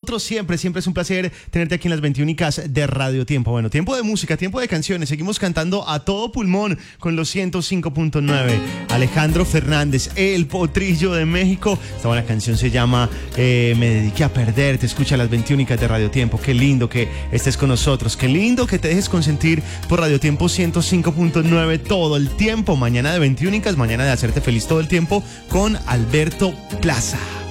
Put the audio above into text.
nosotros siempre es un placer tenerte aquí en las 21 de Radio Tiempo. Bueno, tiempo de música, tiempo de canciones. Seguimos cantando a todo pulmón con los 105.9. Alejandro Fernández, el potrillo de México. Esta buena canción se llama Me dediqué a perder. Te escucha a las 21 de Radio Tiempo. Qué lindo que estés con nosotros. Qué lindo que te dejes consentir por Radio Tiempo 105.9 todo el tiempo. Mañana de 21, mañana de hacerte feliz todo el tiempo con Alberto Plaza.